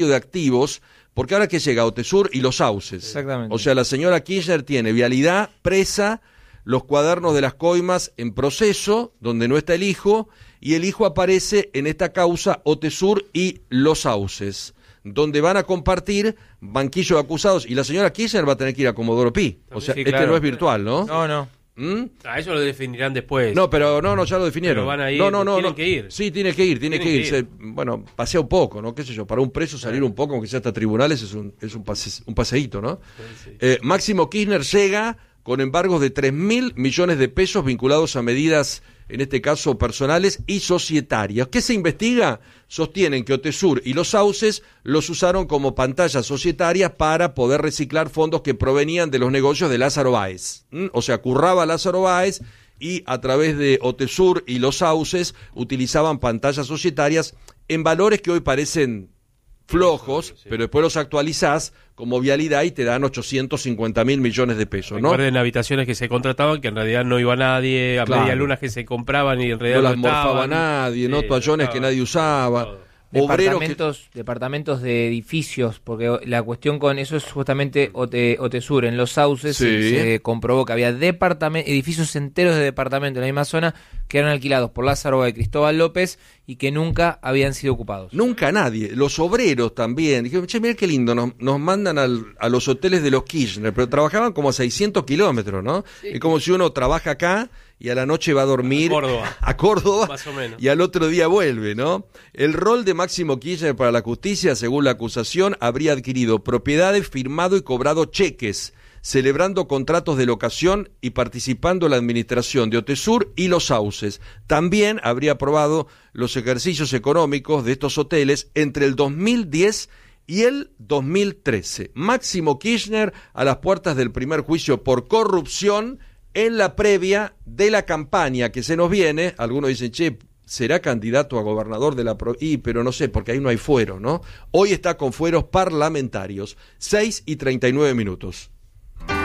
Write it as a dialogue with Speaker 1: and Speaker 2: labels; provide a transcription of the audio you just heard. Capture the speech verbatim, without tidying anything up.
Speaker 1: de activos, porque ahora que llega Otesur y los sauces.
Speaker 2: Exactamente.
Speaker 1: O sea, la señora Kirchner tiene vialidad presa, los cuadernos de las coimas en proceso, donde no está el hijo, y el hijo aparece en esta causa Otesur y los sauces, donde van a compartir banquillo de acusados, y la señora Kirchner va a tener que ir a Comodoro Pi. O sea,
Speaker 2: Sí,
Speaker 1: este
Speaker 2: claro.
Speaker 1: no es virtual, ¿no?
Speaker 2: No, no.
Speaker 1: ¿Mm?
Speaker 3: A eso lo definirán después.
Speaker 1: No, pero no, no, ya lo definieron.
Speaker 3: Pero van a ir,
Speaker 1: no, no, no,
Speaker 3: tienen
Speaker 1: no.
Speaker 3: que ir.
Speaker 1: Sí, tiene que ir, tiene que,
Speaker 3: Tienen
Speaker 1: ir.
Speaker 3: que ir.
Speaker 1: Se- bueno, pasea un poco, ¿no? Qué sé yo, para un preso salir un poco, aunque sea hasta tribunales, es un, es un, pase, un paseíto, ¿no?
Speaker 3: Sí.
Speaker 1: Eh, Máximo Kirchner llega con embargos de tres mil millones de pesos vinculados a medidas, en este caso personales y societarias. ¿Qué se investiga? Sostienen que Otesur y los sauces los usaron como pantallas societarias para poder reciclar fondos que provenían de los negocios de Lázaro Báez. ¿Mm? O sea, curraba Lázaro Báez y a través de Otesur y los sauces utilizaban pantallas societarias en valores que hoy parecen flojos,
Speaker 3: sí.
Speaker 1: pero después los actualizás como vialidad y te dan ochocientos cincuenta mil millones de pesos, ¿no?
Speaker 3: Recuerden habitaciones que se contrataban que en realidad no iba nadie, a
Speaker 1: Claro.
Speaker 3: media lunas que se compraban y en realidad
Speaker 1: No
Speaker 3: no,
Speaker 1: las morfaba
Speaker 3: estaban.
Speaker 1: nadie, ¿no?
Speaker 3: Sí,
Speaker 1: Toallones
Speaker 3: no
Speaker 1: que
Speaker 3: estaba.
Speaker 1: nadie usaba.
Speaker 3: Todo.
Speaker 1: Obreros que...
Speaker 2: Departamentos, departamentos de edificios, porque la cuestión con eso es justamente Ote, Otesur. En los sauces
Speaker 1: Sí.
Speaker 2: se, se comprobó que había departament- edificios enteros de departamentos en la misma zona que eran alquilados por Lázaro Báez y Cristóbal López y que nunca habían sido ocupados.
Speaker 1: Nunca nadie. Los obreros también. Dijeron, che, mira qué lindo, nos, nos mandan al, a los hoteles de los Kirchner, pero trabajaban como a seiscientos kilómetros, ¿no? Es como si uno trabaja acá y a la noche va a dormir
Speaker 3: A Córdoba.
Speaker 1: a Córdoba
Speaker 3: Más o menos.
Speaker 1: y al otro día vuelve, ¿no? El rol de Máximo Kirchner para la justicia, según la acusación, habría adquirido propiedades, firmado y cobrado cheques, celebrando contratos de locación y participando en la administración de Otesur y los sauces. También habría aprobado los ejercicios económicos de estos hoteles entre el dos mil diez y el dos mil trece. Máximo Kirchner a las puertas del primer juicio por corrupción en la previa de la campaña que se nos viene. Algunos dicen, che, será candidato a gobernador de la provincia, pero no sé, porque ahí no hay fuero, ¿no? Hoy está con fueros parlamentarios, seis y treinta y nueve minutos.